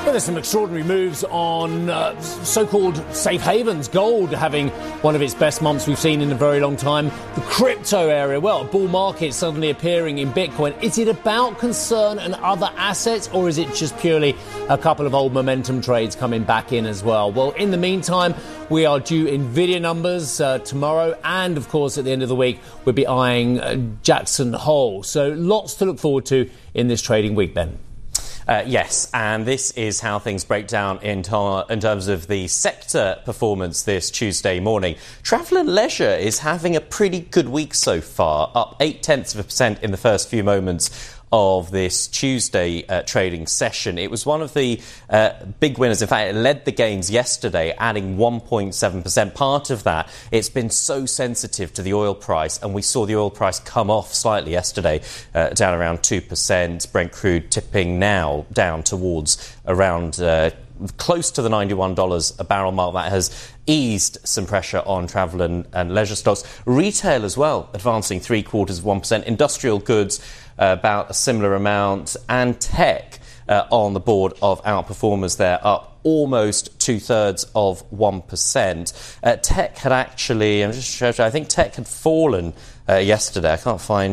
Well, there's some extraordinary moves on so-called safe havens. Gold having one of its best months we've seen in a very long time. The crypto area, well, a bull market suddenly appearing in Bitcoin. Is it about concern and other assets, or is it just purely a couple of old momentum trades coming back in as well? Well, in the meantime, we are due Nvidia numbers tomorrow, and of course at the end of the week we'll be eyeing Jackson Hole. So lots to look forward to in this trading week, Ben. Yes, and this is how things break down in terms of the sector performance this Tuesday morning. Travel and leisure is having a pretty good week so far, up 0.8% in the first few moments of this Tuesday trading session. It was one of the big winners. In fact, it led the gains yesterday, adding 1.7%. Part of that, it's been so sensitive to the oil price, and we saw the oil price come off slightly yesterday, down around 2%. Brent crude tipping now down towards around close to the $91 a barrel mark. That has eased some pressure on travel and leisure stocks. Retail as well, advancing 0.75%. Industrial goods, about a similar amount, and tech on the board of outperformers there, up almost 0.2%. Tech had actually, I think tech had fallen yesterday. I can't find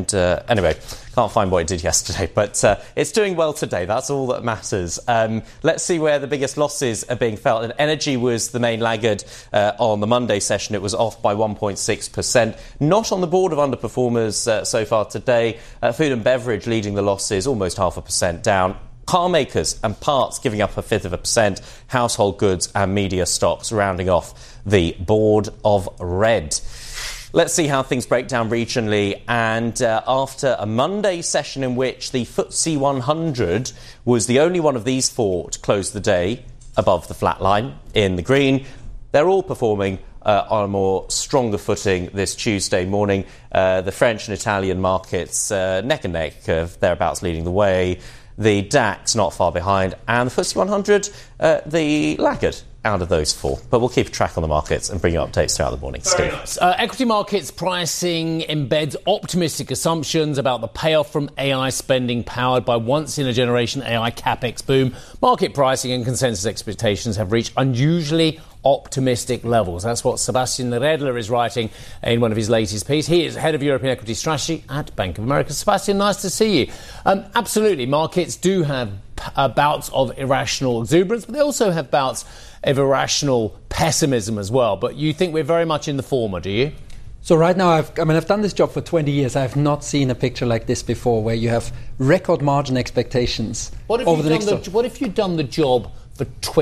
what it did yesterday, but it's doing well today. That's all that matters. Let's see where the biggest losses are being felt. And energy was the main laggard on the Monday session. It was off by 1.6%. Not on the board of underperformers so far today. Food and beverage leading the losses, almost 0.5% down. Car makers and parts giving up 0.5%. Household goods and media stocks rounding off the board of red. Let's see how things break down regionally. And after a Monday session in which the FTSE 100 was the only one of these four to close the day above the flat line in the green, they're all performing on a more stronger footing this Tuesday morning. The French and Italian markets neck and neck, thereabouts leading the way. The DAX not far behind, and the FTSE 100 the laggard out of those four. But we'll keep track on the markets and bring you updates throughout the morning. Very nice. Equity markets pricing embeds optimistic assumptions about the payoff from AI spending powered by once-in-a-generation AI capex boom. Market pricing and consensus expectations have reached unusually optimistic levels. That's what Sebastian Redler is writing in one of his latest pieces. He is head of European equity strategy at Bank of America. Sebastian, nice to see you. Absolutely, markets do have bouts of irrational exuberance, but they also have bouts of irrational pessimism as well. But you think we're very much in the former, do you? So right now, I've done this job for 20 years. I have not seen a picture like this before, where you have record margin expectations over the next... What if you'd done the job for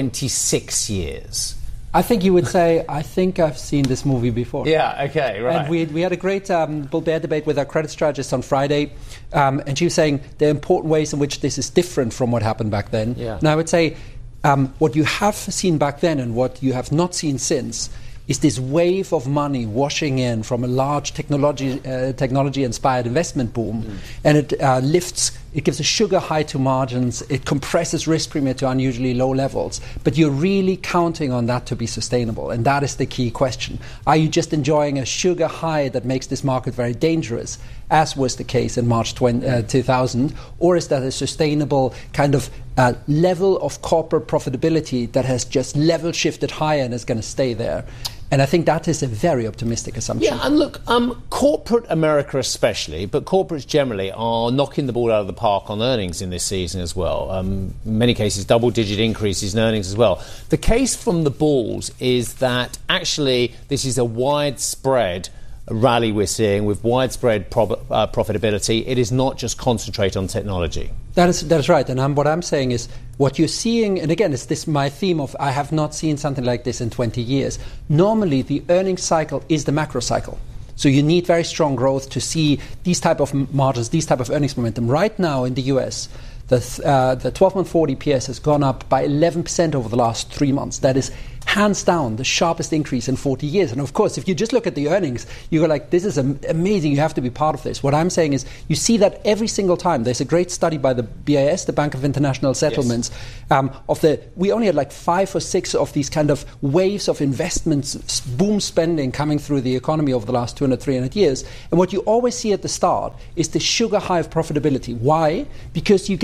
26 years? I think you would say, I think I've seen this movie before. Yeah, okay, right. And we had a great bull bear debate with our credit strategist on Friday, and she was saying there are important ways in which this is different from what happened back then. Yeah. And I would say what you have seen back then and what you have not seen since is this wave of money washing in from a large technology-inspired investment boom. And it it gives a sugar high to margins, it compresses risk premium to unusually low levels, but you're really counting on that to be sustainable, and that is the key question. Are you just enjoying a sugar high that makes this market very dangerous, as was the case in March 2000, or is that a sustainable kind of level of corporate profitability that has just level shifted higher and is going to stay there? And I think that is a very optimistic assumption. Yeah, and look, corporate America especially, but corporates generally are knocking the ball out of the park on earnings in this season as well. In many cases, double-digit increases in earnings as well. The case from the bulls is that actually this is a widespread rally we're seeing with widespread profitability. It is not just concentrated on technology. That is right. And what I'm saying is what you're seeing, and again, it's this my theme of I have not seen something like this in 20 years. Normally, the earnings cycle is the macro cycle. So you need very strong growth to see these type of margins, these type of earnings momentum. Right now in the US, the 12-month forward EPS has gone up by 11% over the last 3 months. That is hands down the sharpest increase in 40 years. And of course, if you just look at the earnings, you go like, this is amazing, you have to be part of this. What I'm saying is you see that every single time. There's a great study by the BIS, the Bank of International Settlements, we only had like 5 or 6 of these kind of waves of investments, boom spending coming through the economy over the last 200, 300 years. And what you always see at the start is the sugar high of profitability. Why? Because you get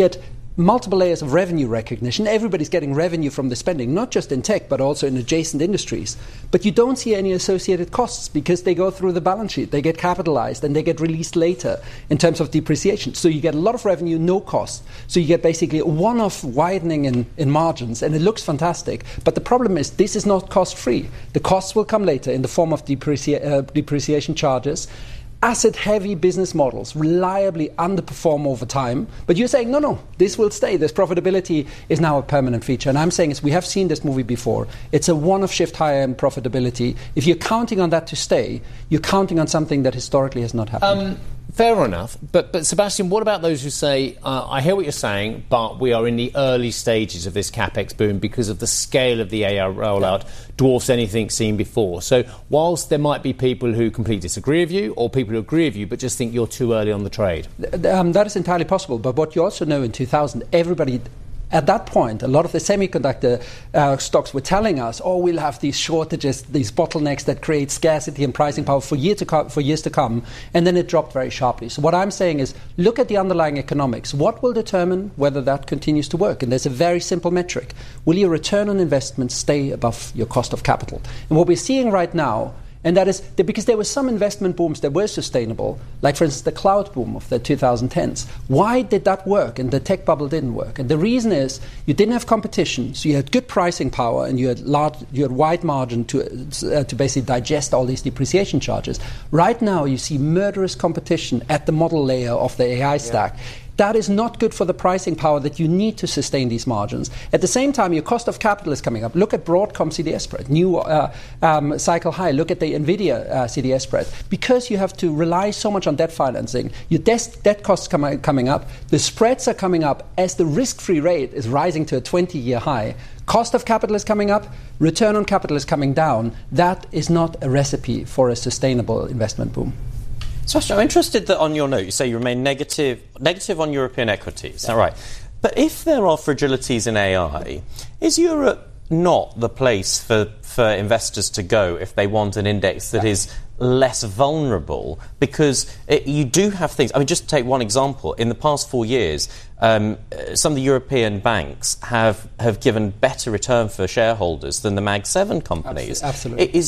multiple layers of revenue recognition. Everybody's getting revenue from the spending, not just in tech, but also in adjacent industries. But you don't see any associated costs because they go through the balance sheet. They get capitalized and they get released later in terms of depreciation. So you get a lot of revenue, no cost. So you get basically a one-off widening in margins, and it looks fantastic. But the problem is this is not cost-free. The costs will come later in the form of depreciation charges. Asset-heavy business models reliably underperform over time. But you're saying, no, this will stay. This profitability is now a permanent feature. And I'm saying we have seen this movie before. It's a one-off shift higher in profitability. If you're counting on that to stay, you're counting on something that historically has not happened. Fair enough. But Sebastian, what about those who say, I hear what you're saying, but we are in the early stages of this CapEx boom because of the scale of the AI rollout dwarfs anything seen before. So whilst there might be people who completely disagree with you or people who agree with you but just think you're too early on the trade. That is entirely possible. But what you also know in 2000, everybody... At that point, a lot of the semiconductor stocks were telling us, we'll have these shortages, these bottlenecks that create scarcity and pricing power for years to come, and then it dropped very sharply. So what I'm saying is, look at the underlying economics. What will determine whether that continues to work? And there's a very simple metric. Will your return on investment stay above your cost of capital? And what we're seeing right now, and that is because there were some investment booms that were sustainable, like, for instance, the cloud boom of the 2010s. Why did that work and the tech bubble didn't work? And the reason is you didn't have competition, so you had good pricing power and you had wide margin to basically digest all these depreciation charges. Right now, you see murderous competition at the model layer of the AI stack. That is not good for the pricing power that you need to sustain these margins. At the same time, your cost of capital is coming up. Look at Broadcom CDS spread, new cycle high. Look at the NVIDIA CDS spread. Because you have to rely so much on debt financing, your debt costs coming up, the spreads are coming up as the risk-free rate is rising to a 20-year high. Cost of capital is coming up, return on capital is coming down. That is not a recipe for a sustainable investment boom. So I'm interested that on your note, you say you remain negative on European equities. Is that right? But if there are fragilities in AI, is Europe not the place for investors to go if they want an index that is less vulnerable? Because you do have things. I mean, just to take one example, in the past 4 years, some of the European banks have given better return for shareholders than the Mag 7 companies. Absolutely.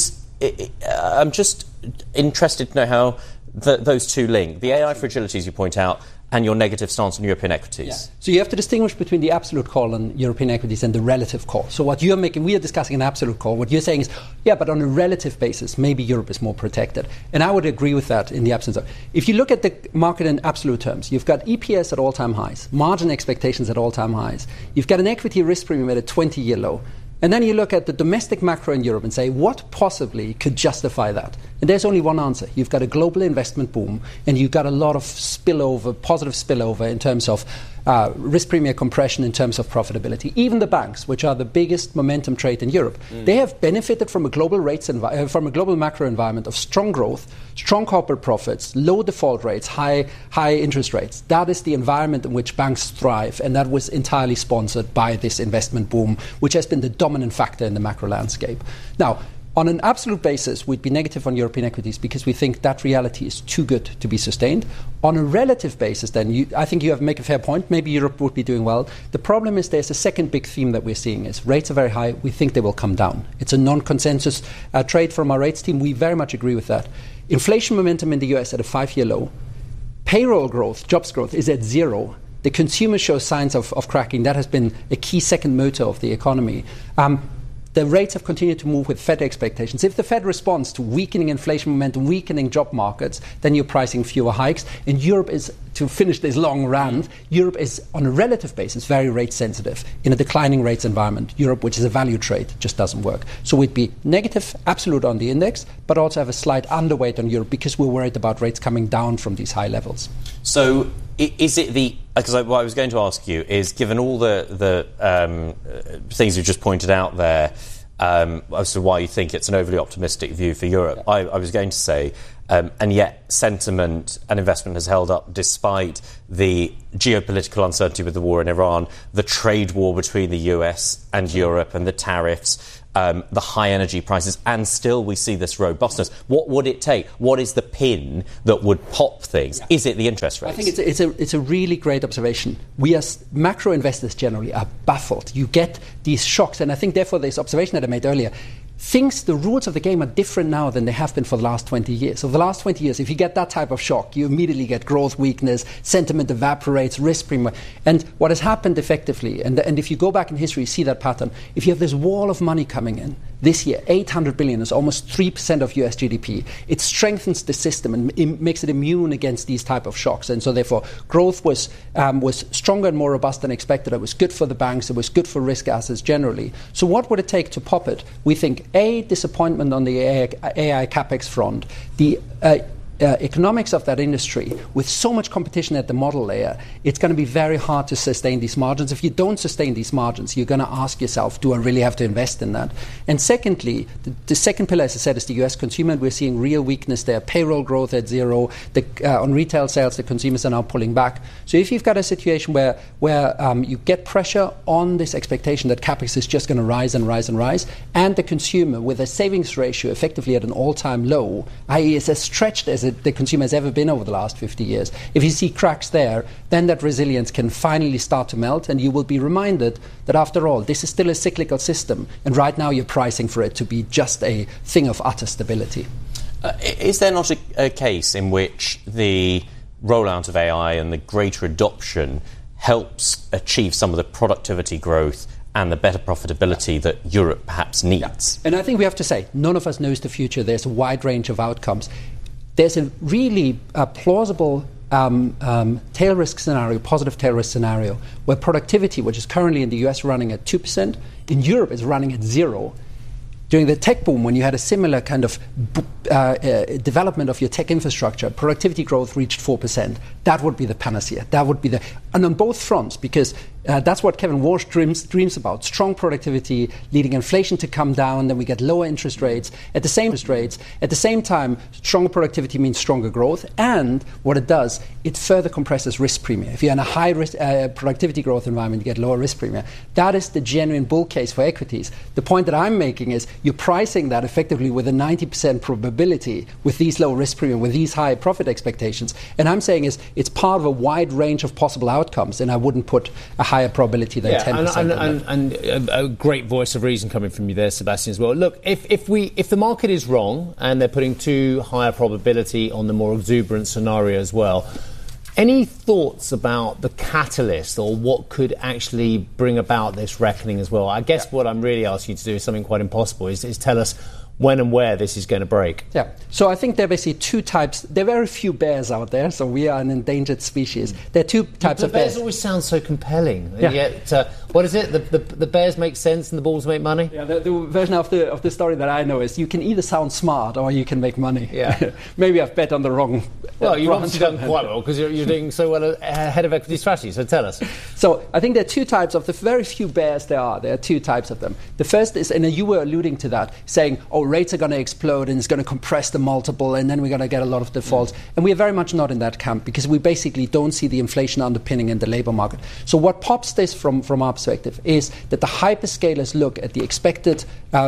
I'm just interested to know how those two link, the AI fragilities you point out and your negative stance on European equities. Yeah. So you have to distinguish between the absolute call on European equities and the relative call. So what you're making, we are discussing an absolute call. What you're saying is, but on a relative basis, maybe Europe is more protected. And I would agree with that in the absence of... If you look at the market in absolute terms, you've got EPS at all-time highs, margin expectations at all-time highs. You've got an equity risk premium at a 20-year low. And then you look at the domestic macro in Europe and say, what possibly could justify that? And there's only one answer. You've got a global investment boom, and you've got a lot of positive spillover in terms of risk premium compression, in terms of profitability. Even the banks, which are the biggest momentum trade in Europe, they have benefited from a global from a global macro environment of strong growth, strong corporate profits, low default rates, high interest rates. That is the environment in which banks thrive, and that was entirely sponsored by this investment boom, which has been the dominant factor in the macro landscape. Now, on an absolute basis, we'd be negative on European equities because we think that reality is too good to be sustained. On a relative basis, then, I think you make a fair point. Maybe Europe would be doing well. The problem is there's a second big theme that we're seeing is rates are very high. We think they will come down. It's a non-consensus trade from our rates team. We very much agree with that. Inflation momentum in the US at a 5-year low. Payroll growth, jobs growth, is at zero. The consumer shows signs of cracking. That has been a key second motor of the economy. The rates have continued to move with Fed expectations. If the Fed responds to weakening inflation momentum, weakening job markets, then you're pricing fewer hikes. And Europe is, to finish this long rant, Europe is, on a relative basis, very rate sensitive. In a declining rates environment, Europe, which is a value trade, just doesn't work. So we'd be negative, absolute on the index, but also have a slight underweight on Europe because we're worried about rates coming down from these high levels. So is it because what I was going to ask you is, given all the things you've just pointed out there, as to why you think it's an overly optimistic view for Europe, I was going to say, and yet sentiment and investment has held up despite the geopolitical uncertainty with the war in Iran, the trade war between the US and Europe and the tariffs, the high energy prices, and still we see this robustness. What would it take? What is the pin that would pop things? Yeah. Is it the interest rates? I think it's a really great observation. We as macro investors generally are baffled. You get these shocks, and I think therefore this observation that I made earlier, the rules of the game are different now than they have been for the last 20 years. So the last 20 years, if you get that type of shock, you immediately get growth weakness, sentiment evaporates, risk premium. And what has happened effectively, and if you go back in history, you see that pattern. If you have this wall of money coming in, this year, 800 billion is almost 3% of US GDP. It strengthens the system and makes it immune against these type of shocks. And so therefore, growth was stronger and more robust than expected. It was good for the banks. It was good for risk assets generally. So what would it take to pop it? We think, disappointment on the AI capex front. The economics of that industry, with so much competition at the model layer, it's going to be very hard to sustain these margins. If you don't sustain these margins, you're going to ask yourself, do I really have to invest in that? And secondly, the second pillar, as I said, is the US consumer. We're seeing real weakness there. Payroll growth at zero. On retail sales, the consumers are now pulling back. So if you've got a situation where you get pressure on this expectation that capex is just going to rise and rise and rise, and the consumer with a savings ratio effectively at an all-time low, i.e. is as stretched as the consumer has ever been over the last 50 years. If you see cracks there, then that resilience can finally start to melt, and you will be reminded that after all, this is still a cyclical system, and right now you're pricing for it to be just a thing of utter stability. Is there not a case in which the rollout of AI and the greater adoption helps achieve some of the productivity growth and the better profitability that Europe perhaps needs? Yeah. And I think we have to say, none of us knows the future. There's a wide range of outcomes. There's a really plausible tail risk scenario, positive tail risk scenario, where productivity, which is currently in the US running at 2%, in Europe is running at 0%. During the tech boom, when you had a similar kind of development of your tech infrastructure, productivity growth reached 4%. That would be the panacea. That would be and on both fronts, because that's what Kevin Walsh dreams about. Strong productivity, leading inflation to come down, then we get lower interest rates. At the same time, stronger productivity means stronger growth, and what it does, it further compresses risk premium. If you're in a high risk productivity growth environment, you get lower risk premium. That is the genuine bull case for equities. The point that I'm making is you're pricing that effectively with a 90% probability with these low risk premium, with these high profit expectations. And I'm saying is it's part of a wide range of possible outcomes, and I wouldn't put a higher probability than 10%. And a great voice of reason coming from you there, Sebastian, as well. Look, if the market is wrong and they're putting too high a probability on the more exuberant scenario as well, any thoughts about the catalyst or what could actually bring about this reckoning as well? I guess what I'm really asking you to do is something quite impossible, is tell us when and where this is going to break. Yeah. So I think there are basically two types. There are very few bears out there, so we are an endangered species. There are two types of bears. The bears always sound so compelling. Yeah. And yet, what is it? The bears make sense and the bulls make money? Yeah, the version of the story that I know is you can either sound smart or you can make money. Yeah. Maybe I've bet on the wrong. Well, you've obviously done quite well because you're doing so well ahead of equity strategy, so tell us. So I think there are two types of the very few bears there are. There are two types of them. The first is, and you were alluding to that, saying, rates are going to explode and it's going to compress the multiple and then we're going to get a lot of defaults. And we are very much not in that camp because we basically don't see the inflation underpinning in the labor market. So what pops this from our perspective is that the hyperscalers look at the expected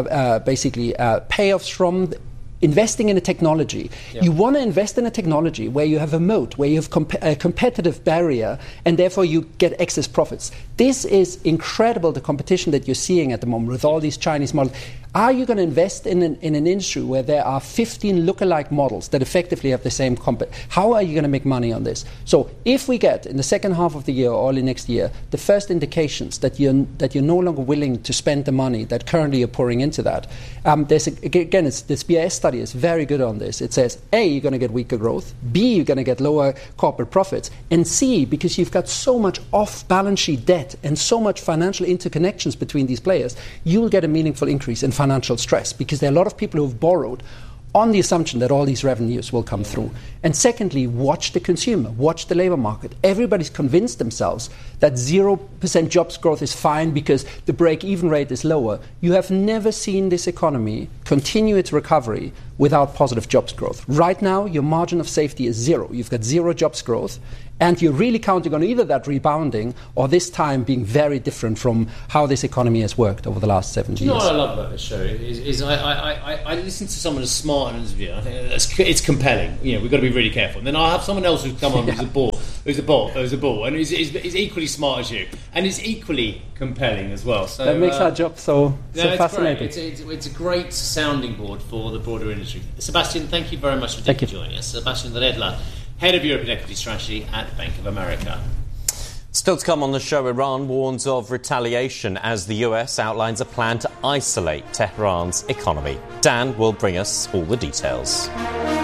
payoffs from investing in a technology. Yep. You want to invest in a technology where you have a moat, where you have a competitive barrier, and therefore you get excess profits. This is incredible, the competition that you're seeing at the moment with all these Chinese models. Are you going to invest in an industry where there are 15 lookalike models that effectively have the same How are you going to make money on this? So if we get, in the second half of the year or early next year, the first indications that you're no longer willing to spend the money that currently you're pouring into that, this BIS study is very good on this. It says, A, you're going to get weaker growth, B, you're going to get lower corporate profits, and C, because you've got so much off-balance sheet debt and so much financial interconnections between these players, you will get a meaningful increase in financial stress because there are a lot of people who have borrowed on the assumption that all these revenues will come through. And secondly, watch the consumer, watch the labor market. Everybody's convinced themselves that 0% jobs growth is fine because the break-even rate is lower. You have never seen this economy continue its recovery without positive jobs growth. Right now, your margin of safety is zero. You've got zero jobs growth, and you're really counting on either that rebounding or this time being very different from how this economy has worked over the last 7 years. You know what I love about this show is I listen to someone as smart and as I think it's compelling. You know, we've got to be really careful. And then I'll have someone else who's come on who's a ball, and is equally smart as you, and is equally compelling as well. So that makes our job so fascinating. It's a great sounding board for the broader industry. Sebastian, thank you very much for joining us. Sebastian Redler, Head of European Equity Strategy at Bank of America. Still to come on the show, Iran warns of retaliation as the US outlines a plan to isolate Tehran's economy. Dan will bring us all the details.